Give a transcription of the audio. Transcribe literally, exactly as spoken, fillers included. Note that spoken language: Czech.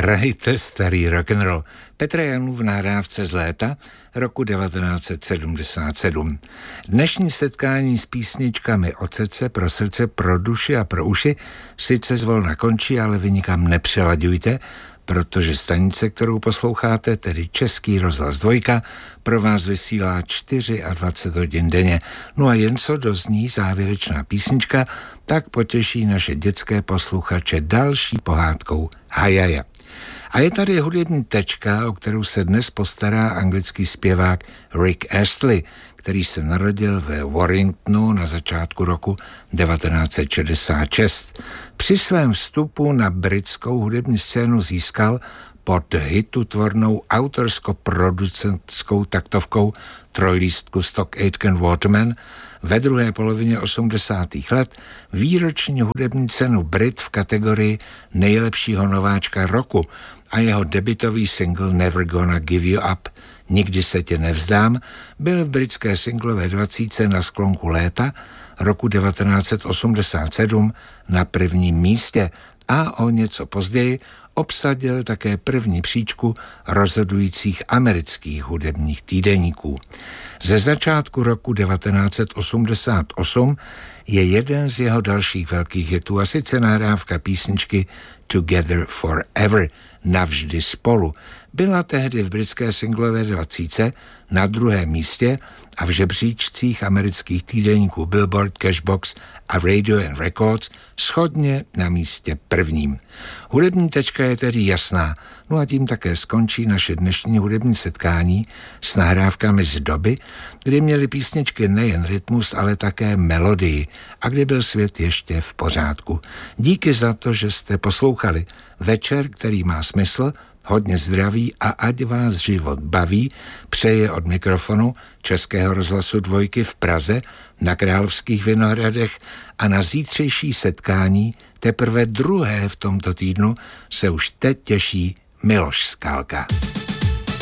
Hrajte starý rock'n'roll. Petr Janů v nahrávce z léta roku devatenáct set sedmdesát sedm. Dnešní setkání s písničkami od srdce pro srdce, pro duši a pro uši sice zvolna končí, ale vy nikam nepřelaďujte, protože stanice, kterou posloucháte, tedy Český rozhlas dvojka, pro vás vysílá dvacet čtyři hodin denně. No a jen co dozní závěrečná písnička, tak potěší naše dětské posluchače další pohádkou Hajaja. A je tady hudební tečka, o kterou se dnes postará anglický zpěvák Rick Astley, který se narodil ve Warringtonu na začátku roku devatenáct set šedesát šest. Při svém vstupu na britskou hudební scénu získal pod hitutvornou autorsko-producentskou taktovkou trojlístku Stock Aitken Waterman ve druhé polovině osmdesátých let výroční hudební cenu Brit v kategorii nejlepšího nováčka roku a jeho debutový single Never Gonna Give You Up, Nikdy se tě nevzdám, byl v britské singlové dvacítce na sklonku léta roku devatenáct set osmdesát sedm na prvním místě a o něco později obsadil také první příčku rozhodujících amerických hudebních týdeníků. Ze začátku roku devatenáct set osmdesát osm je jeden z jeho dalších velkých hitů a sice nahrávka písničky Together Forever, navždy spolu. Byla tehdy v britské singlové dvacítce na druhém místě a v žebříčcích amerických týdeníků Billboard, Cashbox a Radio and Records shodně na místě prvním. Hudební tečka je tedy jasná, no a tím také skončí naše dnešní hudební setkání s nahrávkami z doby, kdy měly písničky nejen rytmus, ale také melodii a kdy byl svět ještě v pořádku. Díky za to, že jste poslouchali večer, který má smysl, hodně zdraví a ať vás život baví, přeje od mikrofonu Českého rozhlasu dvojky v Praze na Královských Vinohradech a na zítřejší setkání, teprve druhé v tomto týdnu, se už teď těší Miloš Skálka.